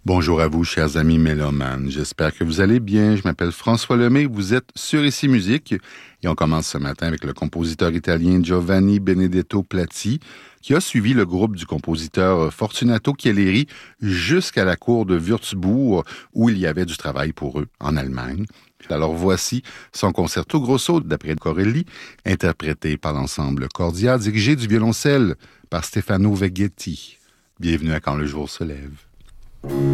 Bonjour à vous, chers amis mélomanes. J'espère que vous allez bien. Je m'appelle François Lemay. Vous êtes sur Ici Musique. Et on commence ce matin avec le compositeur italien Giovanni Benedetto Platti, qui a suivi le groupe du compositeur Fortunato Chielleri jusqu'à la cour de Würzburg, où il y avait du travail pour eux, en Allemagne. Alors voici son concerto grosso d'après Corelli, interprété par l'ensemble Cordia, dirigé du violoncelle par Stefano Veggetti. Bienvenue à Quand le jour se lève.